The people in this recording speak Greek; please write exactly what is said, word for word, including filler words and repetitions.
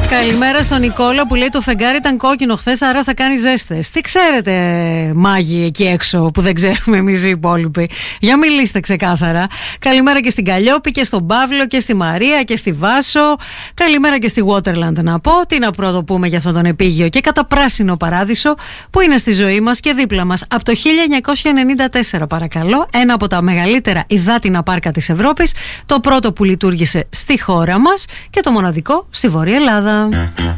Καλημέρα στον Νικόλα που λέει το φεγγάρι ήταν κόκκινο χθες, άρα θα κάνει ζέστες. Τι ξέρετε, μάγοι εκεί έξω που δεν ξέρουμε εμείς οι υπόλοιποι? Για μιλήστε ξεκάθαρα. Καλημέρα και στην Καλλιόπη και στον Παύλο και στη Μαρία και στη Βάσο. Καλημέρα και στη Waterland να πω. Τι να πρώτο πούμε για αυτόν τον επίγειο και καταπράσινο παράδεισο που είναι στη ζωή μας και δίπλα μας από το χίλια εννιακόσια ενενήντα τέσσερα, παρακαλώ. Ένα από τα μεγαλύτερα υδάτινα πάρκα της Ευρώπης. Το πρώτο που λειτουργήσε στη χώρα μας και το μοναδικό στη Βόρεια Ελλάδα.